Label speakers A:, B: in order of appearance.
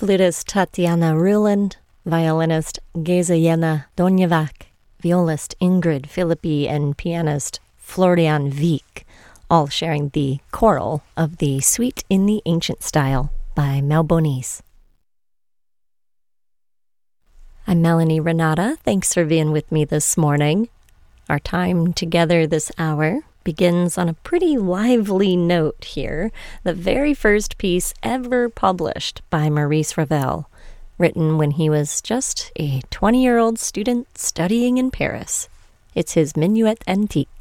A: Flutist Tatiana Ruland, violinist Geza Donjevac, violist Ingrid Philippi, and pianist Florian Wieck, all sharing the choral of the Suite in the Ancient Style by Malbonis. I'm Melanie Renata. Thanks for being with me this morning. Our time together this hour begins on a pretty lively note here. The very first piece ever published by Maurice Ravel, written when he was just a 20-year-old student studying in Paris. It's his Minuet Antique.